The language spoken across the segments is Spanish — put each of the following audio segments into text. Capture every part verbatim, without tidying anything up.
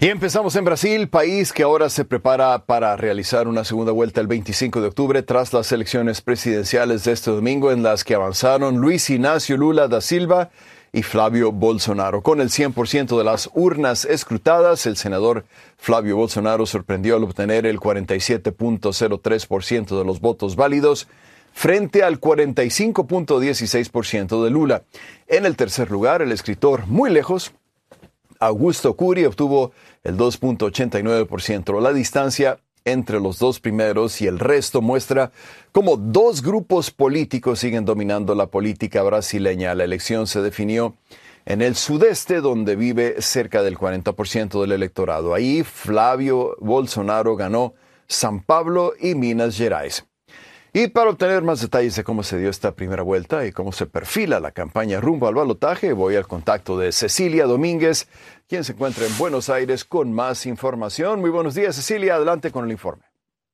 Y empezamos en Brasil, país que ahora se prepara para realizar una segunda vuelta el veinticinco de octubre tras las elecciones presidenciales de este domingo en las que avanzaron Luis Inácio Lula da Silva y Flavio Bolsonaro. Con el cien por ciento de las urnas escrutadas, el senador Flavio Bolsonaro sorprendió al obtener el cuarenta y siete punto cero tres por ciento de los votos válidos frente al cuarenta y cinco punto dieciséis por ciento de Lula. En el tercer lugar, el escritor muy lejos, Augusto Cury, obtuvo el dos punto ochenta y nueve por ciento. La distancia entre los dos primeros y el resto muestra cómo dos grupos políticos siguen dominando la política brasileña. La elección se definió en el sudeste, donde vive cerca del cuarenta por ciento del electorado. Ahí Flavio Bolsonaro ganó São Paulo y Minas Gerais. Y para obtener más detalles de cómo se dio esta primera vuelta y cómo se perfila la campaña rumbo al balotaje, voy al contacto de Cecilia Domínguez, quien se encuentra en Buenos Aires con más información. Muy buenos días, Cecilia. Adelante con el informe.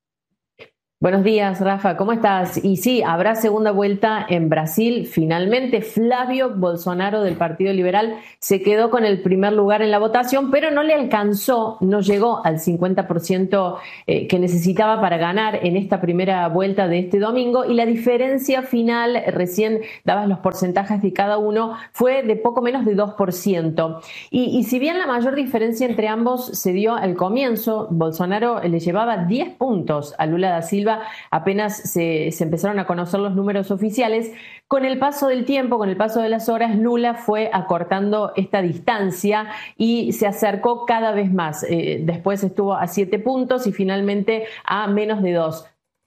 Buenos días, Rafa. ¿Cómo estás? Y sí, habrá segunda vuelta en Brasil. Finalmente, Flavio Bolsonaro del Partido Liberal se quedó con el primer lugar en la votación, pero no le alcanzó, no llegó al cincuenta por ciento eh, que necesitaba para ganar en esta primera vuelta de este domingo. Y la diferencia final, recién dabas los porcentajes de cada uno, fue de poco menos de dos por ciento. Y, y si bien la mayor diferencia entre ambos se dio al comienzo, Bolsonaro le llevaba diez puntos a Lula da Silva, apenas se, se empezaron a conocer los números oficiales. Con el paso del tiempo, con el paso de las horas, Lula fue acortando esta distancia y se acercó cada vez más. Eh, después estuvo a siete puntos y finalmente a menos de dos.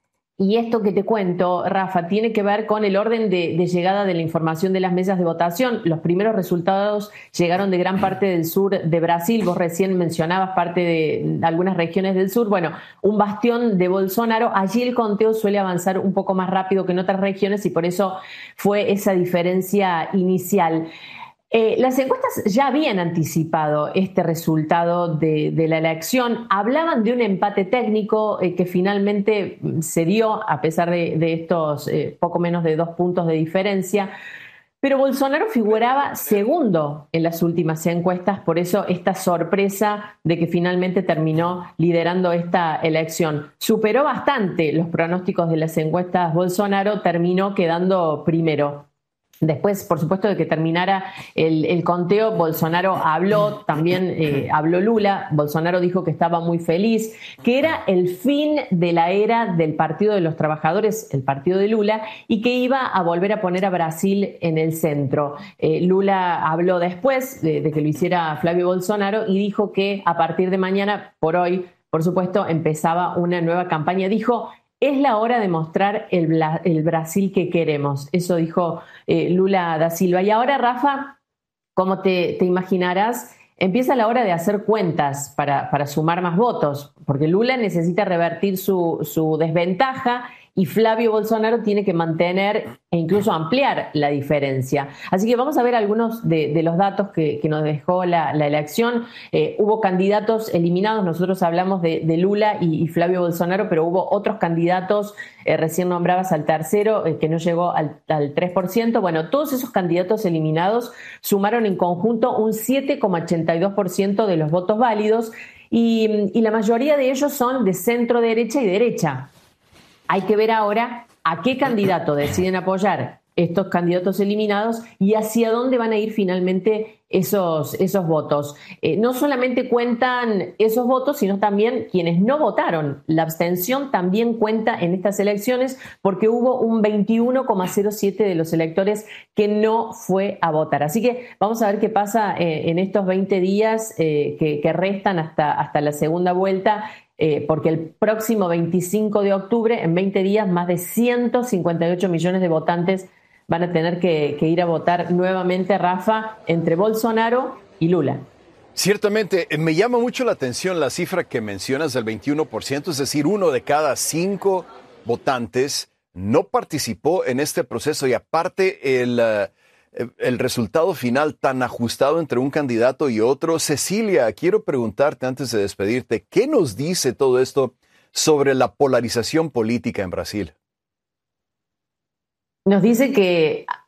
Y esto que te cuento, Rafa, tiene que ver con el orden de, de llegada de la información de las mesas de votación. Los primeros resultados llegaron de gran parte del sur de Brasil. Vos recién mencionabas parte de algunas regiones del sur. Bueno, un bastión de Bolsonaro. Allí el conteo suele avanzar un poco más rápido que en otras regiones y por eso fue esa diferencia inicial. Eh, las encuestas ya habían anticipado este resultado de, de la elección. Hablaban de un empate técnico eh, que finalmente se dio a pesar de, de estos eh, poco menos de dos puntos de diferencia. Pero Bolsonaro figuraba segundo en las últimas encuestas, por eso esta sorpresa de que finalmente terminó liderando esta elección. Superó bastante los pronósticos de las encuestas Bolsonaro, terminó quedando primero. Después, por supuesto, de que terminara el, el conteo, Bolsonaro habló, también eh, habló Lula. Bolsonaro dijo que estaba muy feliz, que era el fin de la era del Partido de los Trabajadores, el partido de Lula, y que iba a volver a poner a Brasil en el centro. Eh, Lula habló después de, de que lo hiciera Flavio Bolsonaro y dijo que a partir de mañana, por hoy, por supuesto, empezaba una nueva campaña. Dijo: es la hora de mostrar el, el Brasil que queremos. Eso dijo eh, Lula da Silva. Y ahora, Rafa, como te, te imaginarás, empieza la hora de hacer cuentas para, para sumar más votos, porque Lula necesita revertir su, su desventaja y Flavio Bolsonaro tiene que mantener e incluso ampliar la diferencia. Así que vamos a ver algunos de, de los datos que, que nos dejó la, la elección. Eh, hubo candidatos eliminados, nosotros hablamos de, de Lula y, y Flavio Bolsonaro, pero hubo otros candidatos, eh, recién nombrabas al tercero, eh, que no llegó al, al tres por ciento. Bueno, todos esos candidatos eliminados sumaron en conjunto un siete coma ochenta y dos por ciento de los votos válidos y, y la mayoría de ellos son de centro derecha y derecha. Hay que ver ahora a qué candidato deciden apoyar estos candidatos eliminados y hacia dónde van a ir finalmente esos, esos votos. Eh, no solamente cuentan esos votos, sino también quienes no votaron. La abstención también cuenta en estas elecciones porque hubo un veintiuno coma cero siete de los electores que no fue a votar. Así que vamos a ver qué pasa eh, en estos veinte días eh, que, que restan hasta, hasta la segunda vuelta. Eh, porque el próximo veinticinco de octubre, en veinte días, más de ciento cincuenta y ocho millones de votantes van a tener que, que ir a votar nuevamente, Rafa, entre Bolsonaro y Lula. Ciertamente, me llama mucho la atención la cifra que mencionas del veintiuno por ciento, es decir, uno de cada cinco votantes no participó en este proceso y aparte el... Uh, el resultado final tan ajustado entre un candidato y otro. Cecilia, quiero preguntarte antes de despedirte, ¿qué nos dice todo esto sobre la polarización política en Brasil? Nos dice que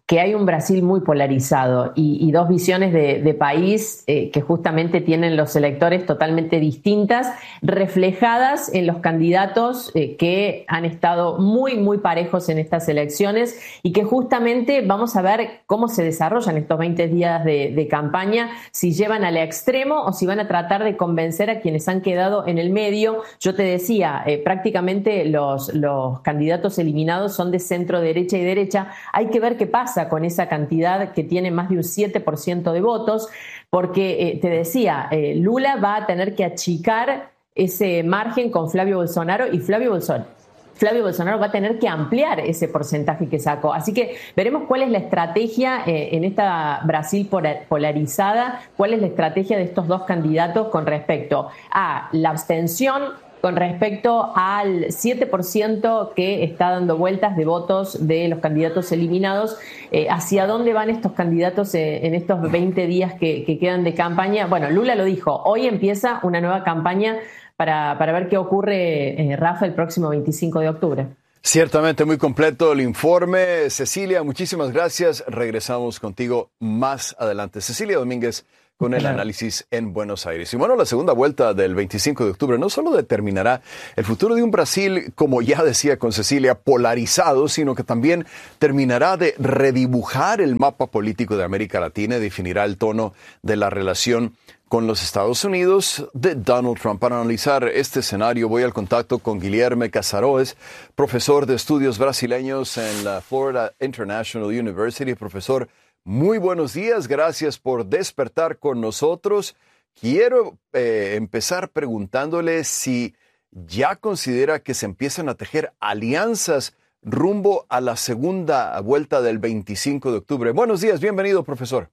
que hay un Brasil muy polarizado y, y dos visiones de, de país eh, que justamente tienen los electores totalmente distintas, reflejadas en los candidatos eh, que han estado muy, muy parejos en estas elecciones y que justamente vamos a ver cómo se desarrollan estos veinte días de, de campaña, si llevan al extremo o si van a tratar de convencer a quienes han quedado en el medio. Yo te decía, eh, prácticamente los, los candidatos eliminados son de centro derecha y derecha. Hay que ver qué pasa con esa cantidad que tiene más de un siete por ciento de votos, porque eh, te decía, eh, Lula va a tener que achicar ese margen con Flavio Bolsonaro y Flavio Bolsonaro. Flavio Bolsonaro va a tener que ampliar ese porcentaje que sacó. Así que veremos cuál es la estrategia eh, en esta Brasil polarizada, cuál es la estrategia de estos dos candidatos con respecto a la abstención, con respecto al siete por ciento que está dando vueltas de votos de los candidatos eliminados. Eh, ¿Hacia dónde van estos candidatos eh, en estos veinte días que, que quedan de campaña? Bueno, Lula lo dijo, hoy empieza una nueva campaña para, para ver qué ocurre, eh, Rafa, el próximo veinticinco de octubre. Ciertamente muy completo el informe. Cecilia, muchísimas gracias. Regresamos contigo más adelante. Cecilia Domínguez con el análisis en Buenos Aires. Y bueno, la segunda vuelta del veinticinco de octubre no solo determinará el futuro de un Brasil, como ya decía con Cecilia, polarizado, sino que también terminará de redibujar el mapa político de América Latina y definirá el tono de la relación con los Estados Unidos de Donald Trump. Para analizar este escenario voy al contacto con Guilherme Casaroes, profesor de estudios brasileños en la Florida International University. Profesor, muy buenos días, gracias por despertar con nosotros. Quiero eh, empezar preguntándole si ya considera que se empiezan a tejer alianzas rumbo a la segunda vuelta del veinticinco de octubre. Buenos días, bienvenido, profesor.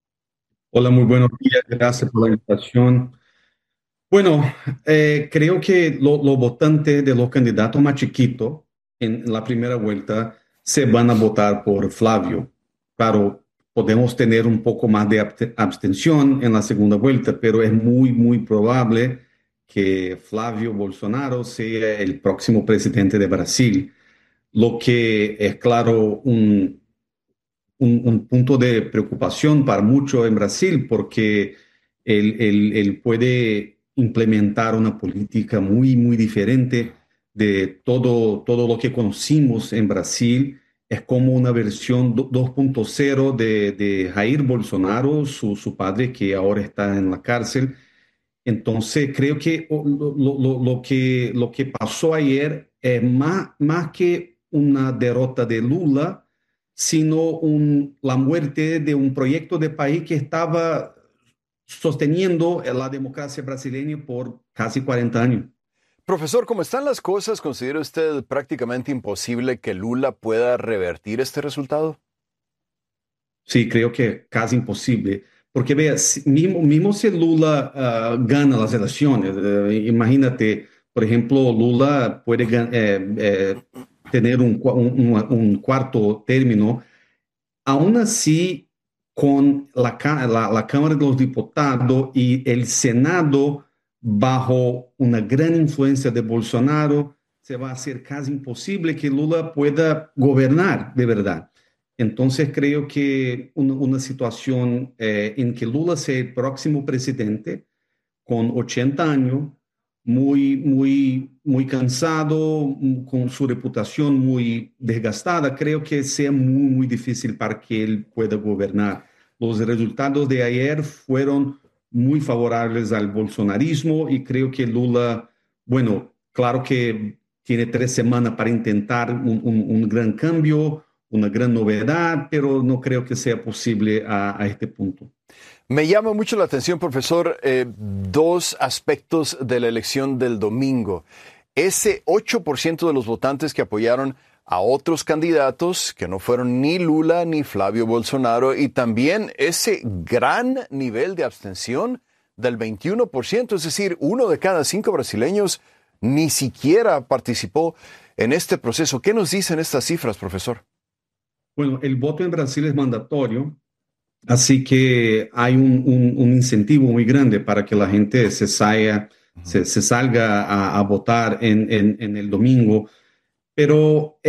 Hola, muy buenos días, gracias por la invitación. Bueno, eh, creo que los lo votantes de los candidatos más chiquitos en la primera vuelta se van a votar por Flavio. Claro, podemos tener un poco más de abstención en la segunda vuelta, pero es muy, muy probable que Flavio Bolsonaro sea el próximo presidente de Brasil, lo que es, claro, un, un, un punto de preocupación para muchos en Brasil, porque él, él, él puede implementar una política muy, muy diferente de todo, todo lo que conocimos en Brasil. Es como una versión dos punto cero de, de Jair Bolsonaro, su, su padre, que ahora está en la cárcel. Entonces, creo que lo, lo, lo, que lo que pasó ayer es más, más que una derrota de Lula, sino un, la muerte de un proyecto de país que estaba sosteniendo la democracia brasileña por casi cuarenta años. Profesor, ¿cómo están las cosas? ¿Considera usted prácticamente imposible que Lula pueda revertir este resultado? Sí, creo que casi imposible. Porque vea, mismo, mismo si Lula uh, gana las elecciones, uh, imagínate, por ejemplo, Lula puede eh, eh, tener un, un, un cuarto término, aún así con la, la, la Cámara de los Diputados y el Senado bajo una gran influencia de Bolsonaro, se va a hacer casi imposible que Lula pueda gobernar de verdad. Entonces creo que una, una situación eh, en que Lula sea el próximo presidente con ochenta años, muy, muy, muy cansado, con su reputación muy desgastada, creo que sea muy, muy difícil para que él pueda gobernar. Los resultados de ayer fueron muy favorables al bolsonarismo y creo que Lula, bueno, claro que tiene tres semanas para intentar un, un, un gran cambio, una gran novedad, pero no creo que sea posible a, a este punto. Me llama mucho la atención, profesor, eh, dos aspectos de la elección del domingo. Ese ocho por ciento de los votantes que apoyaron a otros candidatos que no fueron ni Lula ni Flavio Bolsonaro, y también ese gran nivel de abstención del veintiuno por ciento, es decir, uno de cada cinco brasileños ni siquiera participó en este proceso. ¿Qué nos dicen estas cifras, profesor? Bueno, el voto en Brasil es mandatorio, así que hay un, un, un incentivo muy grande para que la gente se salga, uh-huh. se, se salga a, a votar en, en, en el domingo. Pero eh,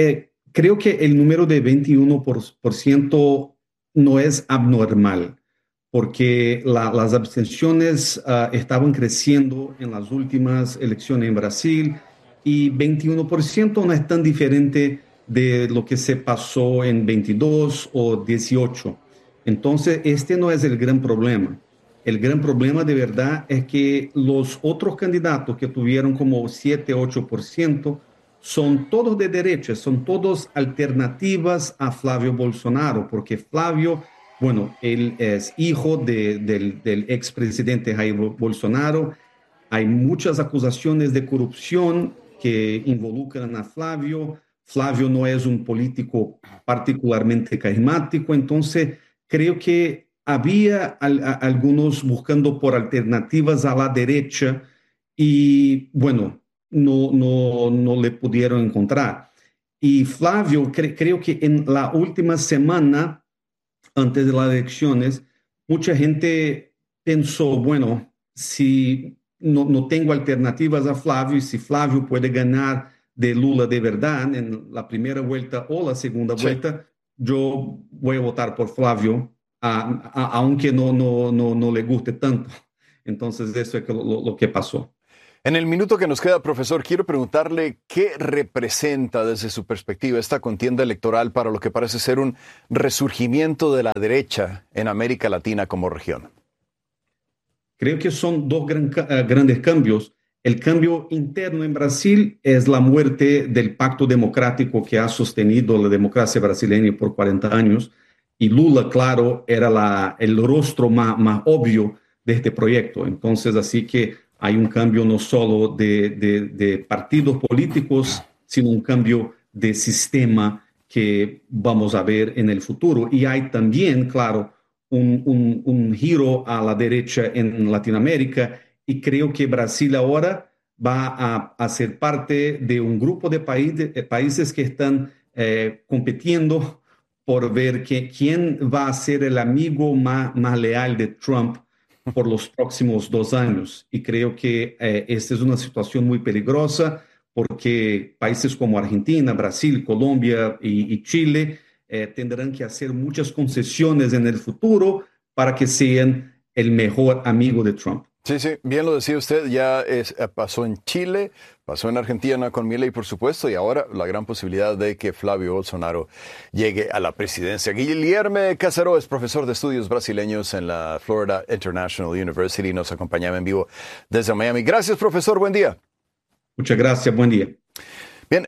creo que el número de veintiuno por ciento no es abnormal, porque la, las abstenciones uh, estaban creciendo en las últimas elecciones en Brasil y veintiuno por ciento no es tan diferente de lo que se pasó en veintidós o dieciocho. Entonces, este no es el gran problema. El gran problema de verdad es que los otros candidatos que tuvieron como siete, ocho por ciento son todos de derecha, son todos alternativas a Flavio Bolsonaro, porque Flavio, bueno, él es hijo de, del, del expresidente Jair Bolsonaro. Hay muchas acusaciones de corrupción que involucran a Flavio. Flavio no es un político particularmente carismático, entonces creo que había al, a, algunos buscando por alternativas a la derecha y, bueno, no, no, no le pudieron encontrar. Y Flavio, cre, creo que en la última semana, antes de las elecciones, mucha gente pensó, bueno, si no, no tengo alternativas a Flavio, y si Flavio puede ganar de Lula de verdad en la primera vuelta o la segunda sí. vuelta, yo voy a votar por Flavio, a, a, aunque no, no, no, no le guste tanto. Entonces, eso es lo, lo que pasó. En el minuto que nos queda, profesor, quiero preguntarle qué representa desde su perspectiva esta contienda electoral para lo que parece ser un resurgimiento de la derecha en América Latina como región. Creo que son dos gran, uh, grandes cambios. El cambio interno en Brasil es la muerte del pacto democrático que ha sostenido la democracia brasileña por cuarenta años. Y Lula, claro, era la, el rostro más, más obvio de este proyecto. Entonces, así que hay un cambio no solo de, de, de partidos políticos, sino un cambio de sistema que vamos a ver en el futuro. Y hay también, claro, un, un, un giro a la derecha en Latinoamérica. Y creo que Brasil ahora va a, a ser parte de un grupo de, país, de países que están eh, compitiendo por ver que, quién va a ser el amigo más, más leal de Trump por los próximos dos años. Y creo que eh, esta es una situación muy peligrosa porque países como Argentina, Brasil, Colombia y, y Chile eh, tendrán que hacer muchas concesiones en el futuro para que sean el mejor amigo de Trump. Sí, sí, bien lo decía usted, ya es, pasó en Chile, pasó en Argentina con Milei, por supuesto, y ahora la gran posibilidad de que Flavio Bolsonaro llegue a la presidencia. Guillermo Casaró es profesor de estudios brasileños en la Florida International University, nos acompañaba en vivo desde Miami. Gracias, profesor, buen día. Muchas gracias, buen día. Bien.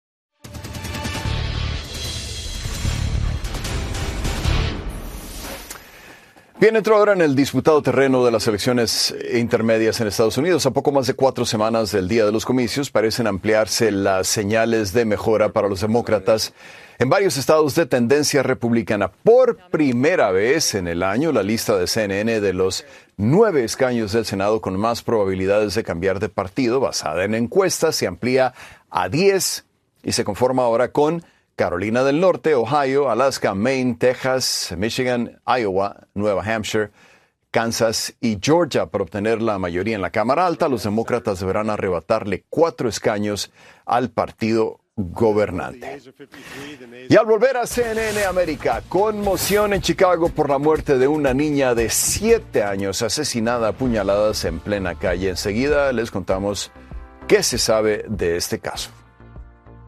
Bien, entró ahora en el disputado terreno de las elecciones intermedias en Estados Unidos. A poco más de cuatro semanas del día de los comicios, parecen ampliarse las señales de mejora para los demócratas en varios estados de tendencia republicana. Por primera vez en el año, la lista de C N N de los nueve escaños del Senado con más probabilidades de cambiar de partido, basada en encuestas, se amplía a diez y se conforma ahora con Carolina del Norte, Ohio, Alaska, Maine, Texas, Michigan, Iowa, Nueva Hampshire, Kansas y Georgia. Para obtener la mayoría en la Cámara Alta, los demócratas deberán arrebatarle cuatro escaños al partido gobernante. Y al volver a C N N América, conmoción en Chicago por la muerte de una niña de siete años asesinada a puñaladas en plena calle. Enseguida les contamos qué se sabe de este caso.